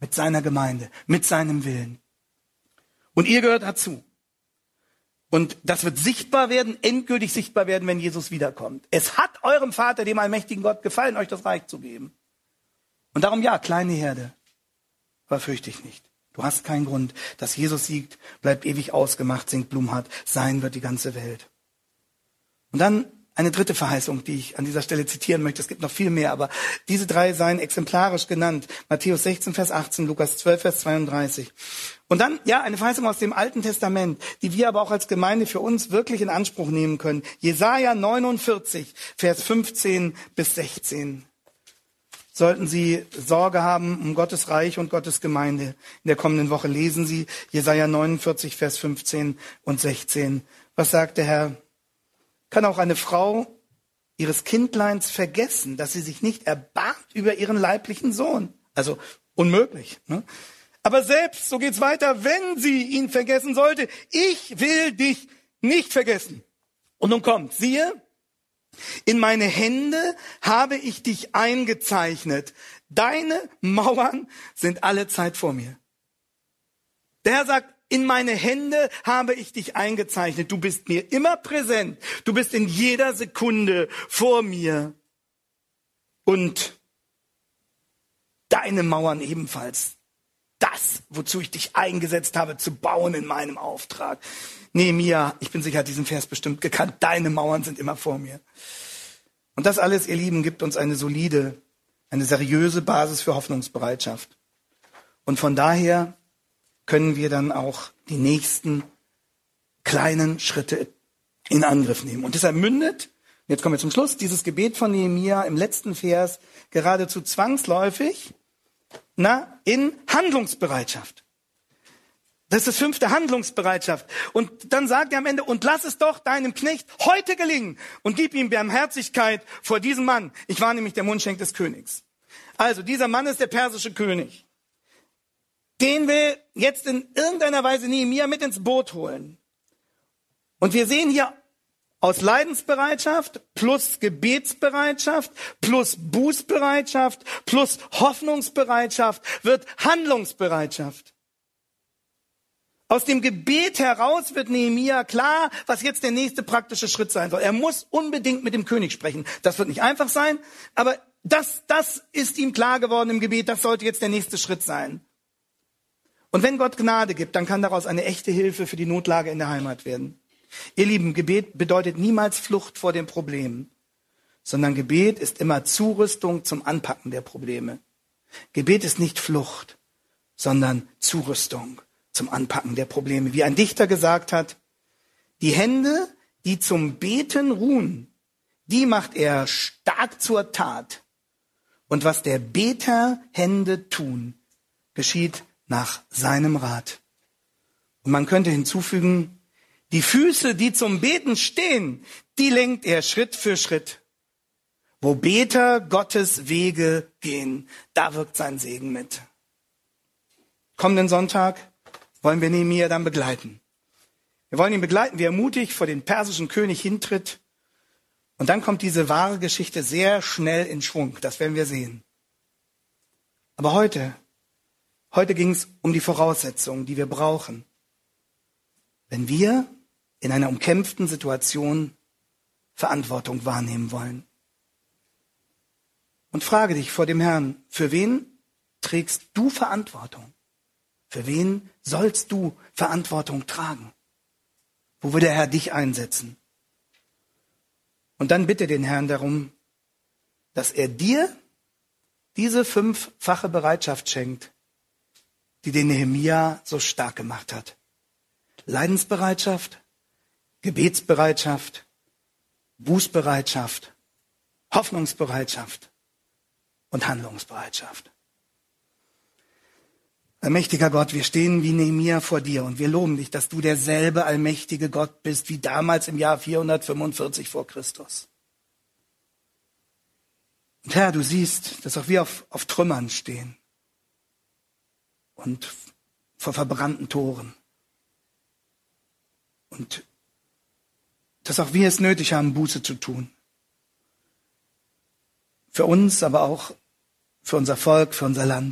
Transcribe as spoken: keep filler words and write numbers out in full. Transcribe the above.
mit seiner Gemeinde, mit seinem Willen. Und ihr gehört dazu. Und das wird sichtbar werden, endgültig sichtbar werden, wenn Jesus wiederkommt. Es hat eurem Vater, dem allmächtigen Gott, gefallen, euch das Reich zu geben. Und darum ja, kleine Herde, aber fürchte ich nicht. Du hast keinen Grund. Dass Jesus siegt, bleibt ewig ausgemacht, singt Blumhardt. Sein wird die ganze Welt. Und dann eine dritte Verheißung, die ich an dieser Stelle zitieren möchte. Es gibt noch viel mehr, aber diese drei seien exemplarisch genannt. Matthäus sechzehn, Vers achtzehn, Lukas zwölf, Vers zweiunddreißig. Und dann, ja, eine Verheißung aus dem Alten Testament, die wir aber auch als Gemeinde für uns wirklich in Anspruch nehmen können. Jesaja neunundvierzig, Vers fünfzehn bis sechzehn. Sollten Sie Sorge haben um Gottes Reich und Gottes Gemeinde, in der kommenden Woche lesen Sie Jesaja neunundvierzig, Vers fünfzehn und sechzehn. Was sagt der Herr? Kann auch eine Frau ihres Kindleins vergessen, dass sie sich nicht erbarmt über ihren leiblichen Sohn? Also unmöglich. Ne? Aber selbst, so geht's weiter, wenn sie ihn vergessen sollte, ich will dich nicht vergessen. Und nun kommt, siehe, in meine Hände habe ich dich eingezeichnet. Deine Mauern sind alle Zeit vor mir. Der Herr sagt, in meine Hände habe ich dich eingezeichnet. Du bist mir immer präsent. Du bist in jeder Sekunde vor mir. Und deine Mauern ebenfalls. Das, wozu ich dich eingesetzt habe, zu bauen in meinem Auftrag. Nehemia, ich bin sicher, hat diesen Vers bestimmt gekannt. Deine Mauern sind immer vor mir. Und das alles, ihr Lieben, gibt uns eine solide, eine seriöse Basis für Hoffnungsbereitschaft. Und von daher können wir dann auch die nächsten kleinen Schritte in Angriff nehmen. Und deshalb mündet, jetzt kommen wir zum Schluss, dieses Gebet von Nehemia im letzten Vers geradezu zwangsläufig na, in Handlungsbereitschaft. Das ist das fünfte, Handlungsbereitschaft. Und dann sagt er am Ende, und lass es doch deinem Knecht heute gelingen und gib ihm Barmherzigkeit vor diesem Mann. Ich war nämlich der Mundschenk des Königs. Also dieser Mann ist der persische König. Den will jetzt in irgendeiner Weise Nehemia mit ins Boot holen. Und wir sehen hier aus Leidensbereitschaft plus Gebetsbereitschaft plus Bußbereitschaft plus Hoffnungsbereitschaft wird Handlungsbereitschaft. Aus dem Gebet heraus wird Nehemia klar, was jetzt der nächste praktische Schritt sein soll. Er muss unbedingt mit dem König sprechen. Das wird nicht einfach sein, aber das, das ist ihm klar geworden im Gebet. Das sollte jetzt der nächste Schritt sein. Und wenn Gott Gnade gibt, dann kann daraus eine echte Hilfe für die Notlage in der Heimat werden. Ihr Lieben, Gebet bedeutet niemals Flucht vor dem Problem, sondern Gebet ist immer Zurüstung zum Anpacken der Probleme. Gebet ist nicht Flucht, sondern Zurüstung zum Anpacken der Probleme. Wie ein Dichter gesagt hat, die Hände, die zum Beten ruhen, die macht er stark zur Tat. Und was der Beter Hände tun, geschieht nach seinem Rat. Und man könnte hinzufügen, die Füße, die zum Beten stehen, die lenkt er Schritt für Schritt. Wo Beter Gottes Wege gehen, da wirkt sein Segen mit. Kommenden Sonntag wollen wir Nehemia dann begleiten. Wir wollen ihn begleiten, wie er mutig vor den persischen König hintritt. Und dann kommt diese wahre Geschichte sehr schnell in Schwung. Das werden wir sehen. Aber heute, heute ging es um die Voraussetzungen, die wir brauchen, wenn wir in einer umkämpften Situation Verantwortung wahrnehmen wollen. Und frage dich vor dem Herrn, für wen trägst du Verantwortung? Für wen sollst du Verantwortung tragen? Wo will der Herr dich einsetzen? Und dann bitte den Herrn darum, dass er dir diese fünffache Bereitschaft schenkt, die den Nehemia so stark gemacht hat. Leidensbereitschaft, Gebetsbereitschaft, Bußbereitschaft, Hoffnungsbereitschaft und Handlungsbereitschaft. Allmächtiger Gott, wir stehen wie Nehemia vor dir und wir loben dich, dass du derselbe allmächtige Gott bist wie damals im Jahr vierhundertfünfundvierzig vor Christus. Und Herr, du siehst, dass auch wir auf, auf Trümmern stehen und vor verbrannten Toren. Und dass auch wir es nötig haben, Buße zu tun. Für uns, aber auch für unser Volk, für unser Land.